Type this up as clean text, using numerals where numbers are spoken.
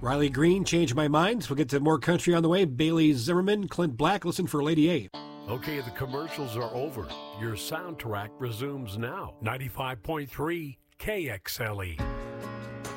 Riley Green, Change My Mind. We'll get to more country on the way. Bailey Zimmerman, Clint Black, listen for Lady A. Okay, the commercials are over. Your soundtrack resumes now. 95.3 KXLE.